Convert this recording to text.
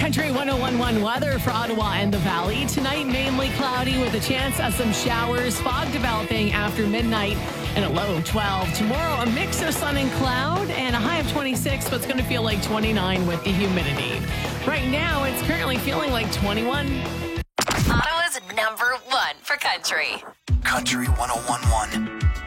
Country 101.1 weather for Ottawa and the Valley. Tonight, mainly cloudy with a chance of some showers. Fog developing after midnight and a low of 12. Tomorrow, a mix of sun and cloud and a high of 26, but it's going to feel like 29 with the humidity. Right now, it's currently feeling like 21. Ottawa's number one for country. Country 101.1.